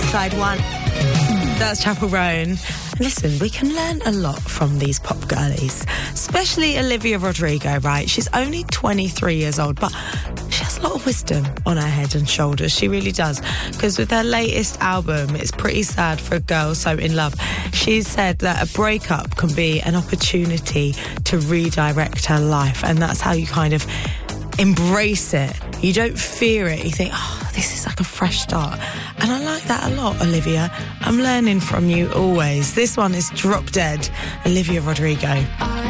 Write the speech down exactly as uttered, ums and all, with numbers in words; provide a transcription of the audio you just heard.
Side One. That's Chapel Roan. Listen, we can learn a lot from these pop girlies, especially Olivia Rodrigo, right? She's only twenty-three years old, but she has a lot of wisdom on her head and shoulders. She really does. Because with her latest album, it's pretty sad for a girl so in love. She said that a breakup can be an opportunity to redirect her life, and that's how you kind of embrace it. You don't fear it. You think, oh, this is like a fresh start. And I like that a lot, Olivia. I'm learning from you always. This one is Drop Dead, Olivia Rodrigo.